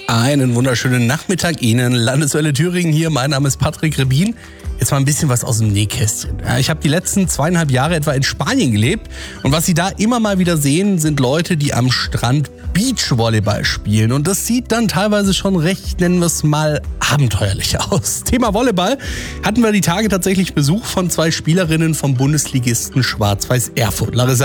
Einen wunderschönen Nachmittag Ihnen. Landeswelle Thüringen hier. Mein Name ist Patrick Rebin. Jetzt mal ein bisschen was aus dem Nähkästchen. Ich habe die letzten 2,5 Jahre etwa in Spanien gelebt. Und was Sie da immer mal wieder sehen, sind Leute, die am Strand Beachvolleyball spielen. Und das sieht dann teilweise schon recht, nennen wir es mal, abenteuerlich aus. Thema Volleyball hatten wir die Tage tatsächlich Besuch von 2 Spielerinnen vom Bundesligisten Schwarz-Weiß Erfurt. Larissa